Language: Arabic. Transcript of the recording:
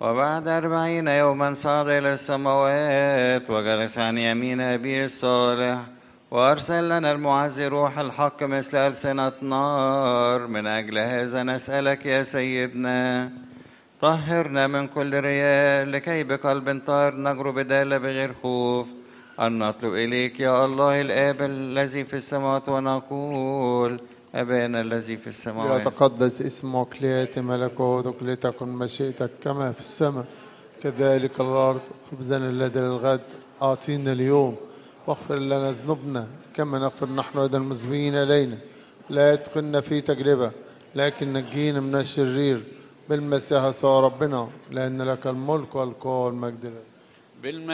وبعد 40 يوما صعد إلى السماوات وجلس عن يمين أبيه الصالح، وأرسل لنا المعزي روح الحق مثل ألسنة نار. من أجل هذا نسألك يا سيدنا، طهرنا من كل رياء، لكي بقلب طاهر نجر بدالة بغير خوف أن نطلب إليك يا الله الآب الذي في السماوات، ونقول: أبانا الذي في السماوات، ليتقدس اسمك، ليأتي ملكوتك، لتكن مشيئتك كما في السماء كذلك الأرض. خبزنا الذي للغد أعطينا اليوم، واغفر لنا ذنوبنا كما نغفر نحن أيضا المذنبين إلينا، لا يدخلنا في تجربة لكن نجينا من الشرير، بالمسيح يسوع ربنا، لأن لك الملك والقوة والمجد.